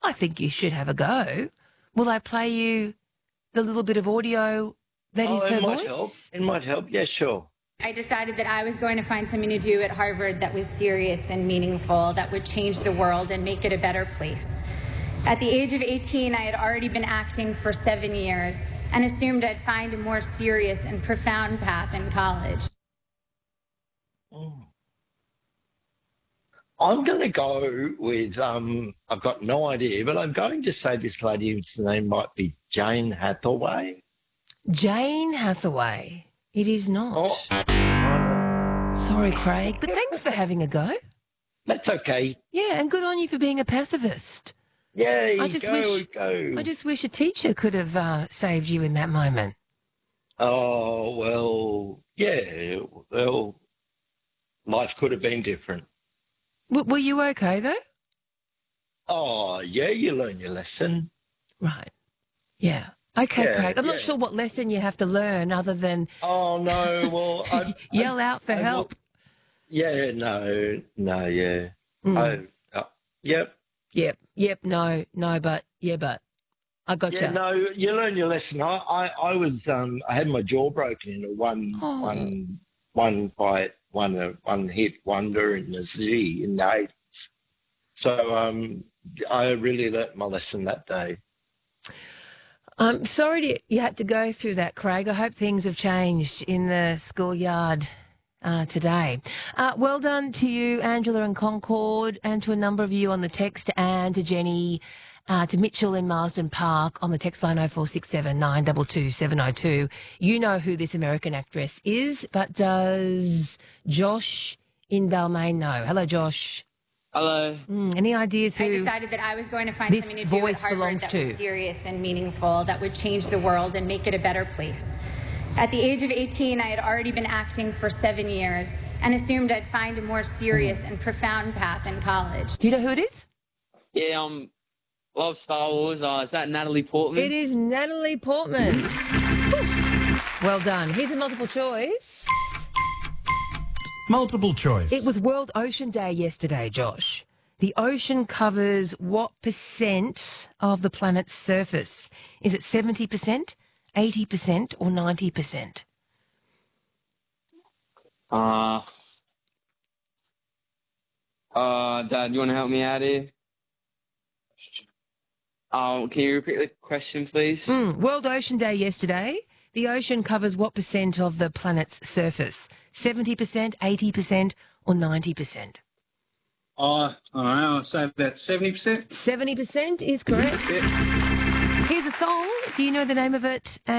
I think you should have a go. Will I play you the little bit of audio that is her it might voice? help. It might help. Yeah, sure. I decided that I was going to find something to do at Harvard that was serious and meaningful, that would change the world and make it a better place. At the age of 18, I had already been acting for 7 years and assumed I'd find a more serious and profound path in college. I'm going to go with, I've got no idea, but I'm going to say this lady's name might be Jane Hathaway. Jane Hathaway. It is not. Sorry, Craig, but thanks for having a go. That's okay. Yeah, and good on you for being a pacifist. Yeah, I just wish a teacher could have saved you in that moment. Oh, well, yeah, well, life could have been different. Were you okay, though? Oh, yeah, you learn your lesson. Right. Yeah. Okay, Yeah, Craig. I'm not yeah. sure what lesson you have to learn other than Oh, no, well... yell out for help. Yeah, no, yeah. Yep. Yep, no, but, I got Yeah, you. no, you learn your lesson. I was, I had my jaw broken in a one hit wonder in the city in the 80s. So I really learnt my lesson that day. I'm sorry you had to go through that, Craig. I hope things have changed in the schoolyard today. Well done to you, Angela in Concord, and to a number of you on the text, and to Jenny, to Mitchell in Marsden Park on the text line 0467 922 702. You know who this American actress is, but does Josh in Balmain know? Hello, Josh. Hello. Any ideas who I decided that I was going to find this something to do at voice Harvard belongs that to? was serious and meaningful, that would change the world and make it a better place. At the age of 18, I had already been acting for 7 years and assumed I'd find a more serious and profound path in college. Do you know who it is? Yeah, love Star Wars. Is that Natalie Portman? It is Natalie Portman. Well done. Here's a multiple choice. Multiple choice. It was World Ocean Day yesterday, Josh. The ocean covers what percent of the planet's surface? Is it 70%, 80% or 90%? Dad, you want to help me out here? Can you repeat the question, please? World Ocean Day yesterday. The ocean covers what percent of the planet's surface? 70%, 80% or 90%? I don't know, I'll say about 70%. 70% is correct. Here's a song. Do you know the name of it?